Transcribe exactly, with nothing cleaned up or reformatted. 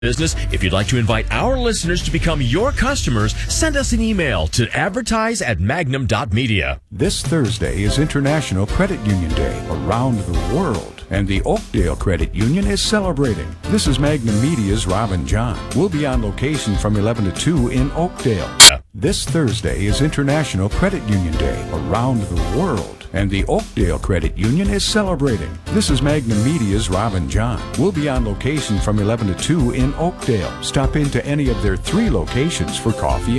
business. If you'd like to invite our listeners to become your customers, send us an email to advertise at magnum dot media. This Thursday is International Credit Union Day around the world, and the Oakdale Credit Union is celebrating. This is Magnum Media's Robin John. We'll be on location from eleven to two in Oakdale. This Thursday is International Credit Union Day around the world, and the Oakdale Credit Union is celebrating. This is Magnum Media's Robin John. We'll be on location from eleven to two in Oakdale. Stop into any of their three locations for coffee